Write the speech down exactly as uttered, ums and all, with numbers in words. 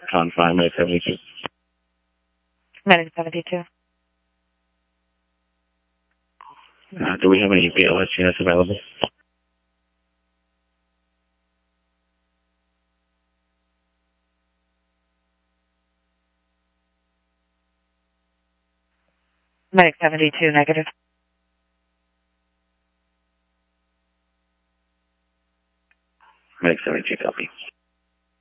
Confine, Medic seventy-two. Medic seventy-two. Uh, do we have any B L S units available? Medic seventy-two, negative. Medic seventy-two, copy.